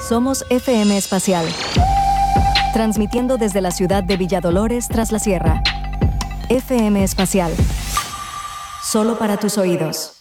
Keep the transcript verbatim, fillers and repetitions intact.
Somos F M Espacial, transmitiendo desde la ciudad de Villadolores tras la Sierra. F M Espacial, solo para tus oídos.